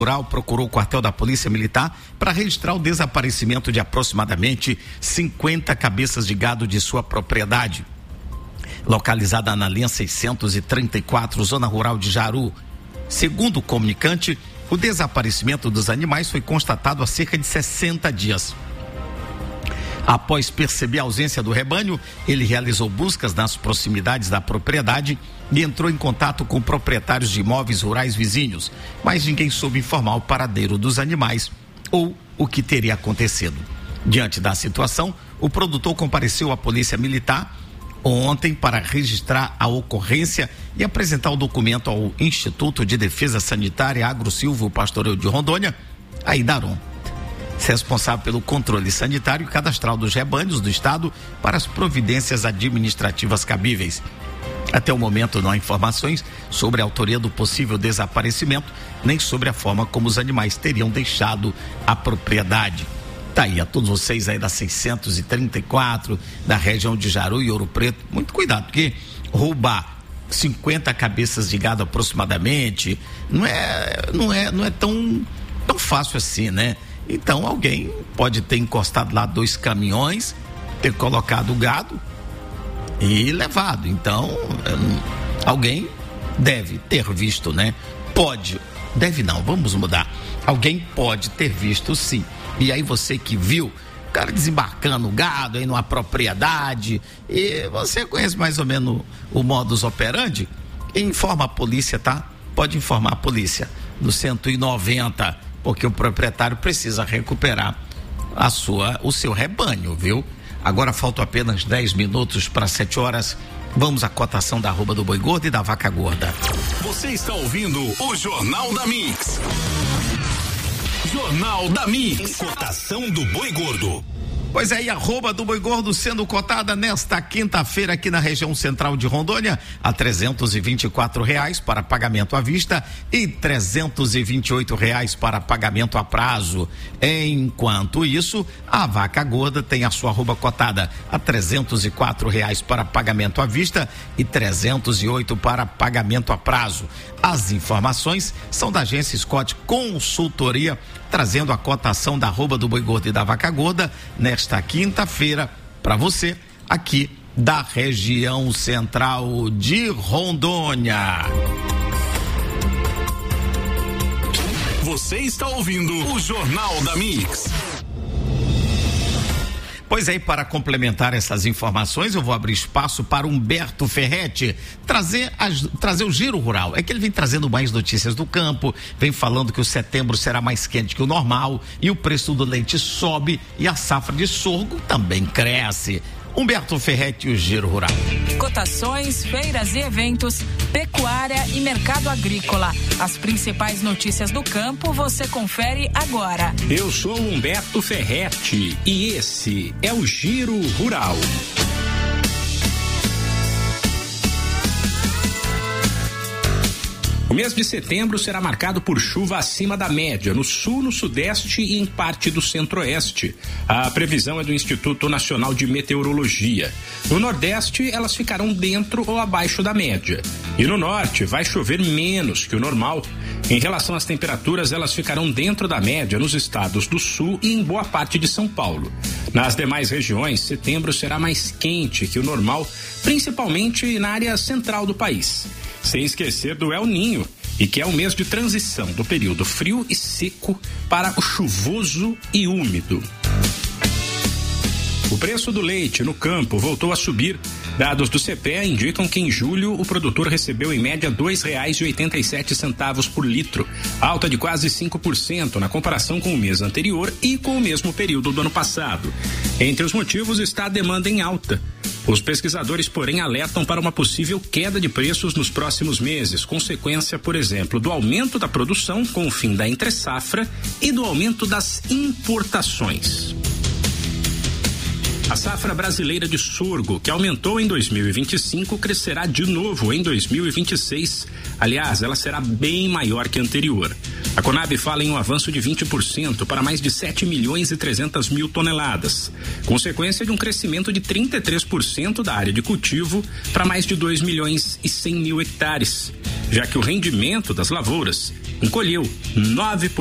Rural procurou o quartel da Polícia Militar para registrar o desaparecimento de aproximadamente 50 cabeças de gado de sua propriedade, localizada na linha 634, zona rural de Jaru. Segundo o comunicante, o desaparecimento dos animais foi constatado há cerca de 60 dias. Após perceber a ausência do rebanho, ele realizou buscas nas proximidades da propriedade e entrou em contato com proprietários de imóveis rurais vizinhos, mas ninguém soube informar o paradeiro dos animais ou o que teria acontecido. Diante da situação, o produtor compareceu à Polícia Militar ontem para registrar a ocorrência e apresentar o documento ao Instituto de Defesa Sanitária Agro-Silvo Pastoreio de Rondônia, a IDARON, responsável pelo controle sanitário e cadastral dos rebanhos do estado para as providências administrativas cabíveis. Até o momento não há informações sobre a autoria do possível desaparecimento, nem sobre a forma como os animais teriam deixado a propriedade. Tá aí, a todos vocês aí da 634, da região de Jaru e Ouro Preto, muito cuidado, porque roubar 50 cabeças de gado aproximadamente não é tão fácil assim, né? Então alguém pode ter encostado lá 2 caminhões, ter colocado o gado e levado. Então alguém deve ter visto, né? Deve não, vamos mudar. Alguém pode ter visto, sim. E aí você que viu o cara desembarcando o gado aí numa propriedade, e você conhece mais ou menos o modus operandi, informa a polícia, tá? Pode informar a polícia do 190, porque o proprietário precisa recuperar o seu rebanho, viu? Agora faltam apenas 10 minutos para 7 horas. Vamos à cotação da arroba do Boi Gordo e da Vaca Gorda. Você está ouvindo o Jornal da Mix. Jornal da Mix. Cotação do Boi Gordo. Pois é, e a arroba do Boi Gordo sendo cotada nesta quinta-feira aqui na região central de Rondônia a R$324 para pagamento à vista e R$328 para pagamento a prazo. Enquanto isso, a Vaca Gorda tem a sua arroba cotada a R$304 para pagamento à vista e R$308 para pagamento a prazo. As informações são da agência Scott Consultoria, trazendo a cotação da arroba do Boi Gordo e da Vaca Gorda nesta quinta-feira para você aqui da região central de Rondônia. Você está ouvindo o Jornal da Mix. Pois é, para complementar essas informações, eu vou abrir espaço para Humberto Ferretti trazer o Giro Rural. É que ele vem trazendo mais notícias do campo, vem falando que o setembro será mais quente que o normal e o preço do leite sobe e a safra de sorgo também cresce. Humberto Ferretti e o Giro Rural. Cotações, feiras e eventos, pecuária e mercado agrícola. As principais notícias do campo você confere agora. Eu sou Humberto Ferretti e esse é o Giro Rural. O mês de setembro será marcado por chuva acima da média no sul, no sudeste e em parte do centro-oeste. A previsão é do Instituto Nacional de Meteorologia. No nordeste, elas ficarão dentro ou abaixo da média. E no norte, vai chover menos que o normal. Em relação às temperaturas, elas ficarão dentro da média nos estados do sul e em boa parte de São Paulo. Nas demais regiões, setembro será mais quente que o normal, principalmente na área central do país. Sem esquecer do El Ninho, e que é o mês de transição do período frio e seco para o chuvoso e úmido. O preço do leite no campo voltou a subir. Dados do CPEA indicam que em julho o produtor recebeu em média R$ 2,87 por litro, alta de quase 5% na comparação com o mês anterior e com o mesmo período do ano passado. Entre os motivos está a demanda em alta. Os pesquisadores, porém, alertam para uma possível queda de preços nos próximos meses, consequência, por exemplo, do aumento da produção com o fim da entre-safra e do aumento das importações. A safra brasileira de sorgo, que aumentou em 2025, crescerá de novo em 2026. Aliás, ela será bem maior que a anterior. A Conab fala em um avanço de 20% para mais de 7 milhões e 300 mil toneladas, consequência de um crescimento de 33% da área de cultivo para mais de 2 milhões e 100 mil hectares, já que o rendimento das lavouras encolheu 9%.